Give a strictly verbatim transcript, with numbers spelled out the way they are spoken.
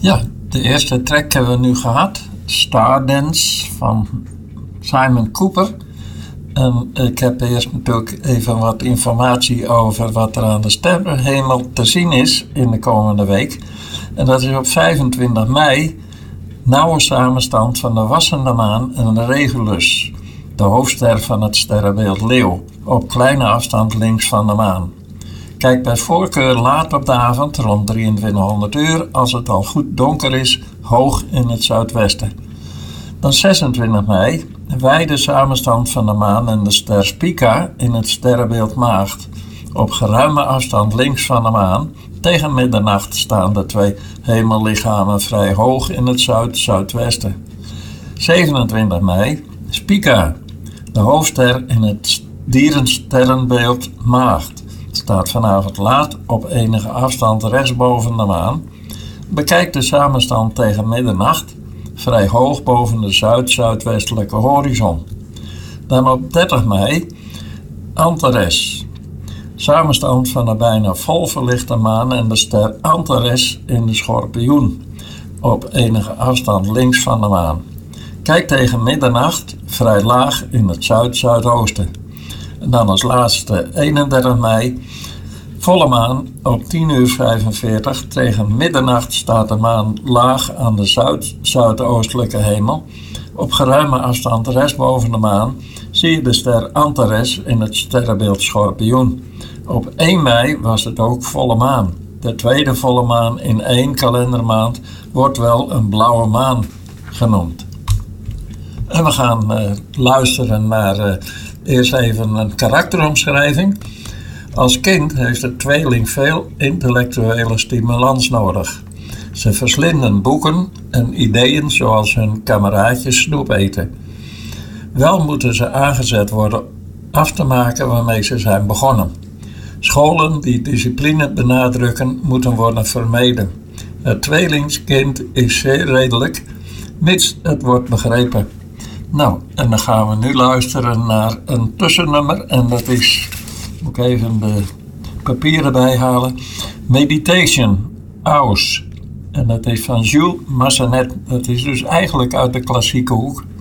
Ja, de eerste track hebben we nu gehad. Stardance van Simon Cooper. En ik heb eerst natuurlijk even wat informatie over wat er aan de sterrenhemel te zien is in de komende week. En dat is op vijfentwintig mei nauwe samenstand van de wassende maan en Regulus, de hoofdster van het sterrenbeeld Leeuw, op kleine afstand links van de maan. Kijk bij voorkeur laat op de avond, rond drieëntwintighonderd uur, als het al goed donker is, hoog in het zuidwesten. Dan zesentwintig mei, wijde samenstand van de maan en de ster Spica in het sterrenbeeld Maagd. Op geruime afstand links van de maan, tegen middernacht staan de twee hemellichamen vrij hoog in het zuid-zuidwesten. zevenentwintig mei, Spica, de hoofdster in het dierensterrenbeeld Maagd. Staat vanavond laat op enige afstand rechtsboven de maan. Bekijk de samenstand tegen middernacht, vrij hoog boven de zuid-zuidwestelijke horizon. Dan op dertig mei, Antares. Samenstand van de bijna vol verlichte maan en de ster Antares in de schorpioen, op enige afstand links van de maan. Kijk tegen middernacht, vrij laag in het zuid-zuidoosten. En dan als laatste eenendertig mei, volle maan op tien uur vijfenveertig. Tegen middernacht staat de maan laag aan de zuid-zuidoostelijke hemel. Op geruime afstand rechtsboven de maan zie je de ster Antares in het sterrenbeeld Schorpioen. Op één mei was het ook volle maan. De tweede volle maan in één kalendermaand wordt wel een blauwe maan genoemd. En we gaan uh, luisteren naar uh, eerst even een karakteromschrijving. Als kind heeft de tweeling veel intellectuele stimulans nodig. Ze verslinden boeken en ideeën zoals hun kameraadjes snoep eten. Wel moeten ze aangezet worden af te maken waarmee ze zijn begonnen. Scholen die discipline benadrukken moeten worden vermeden. Het tweelingskind is zeer redelijk, mits het wordt begrepen. Nou, en dan gaan we nu luisteren naar een tussennummer en dat is, moet ik even de papieren bijhalen, Meditation, Aus. En dat is van Jules Massenet. Dat is dus eigenlijk uit de klassieke hoek.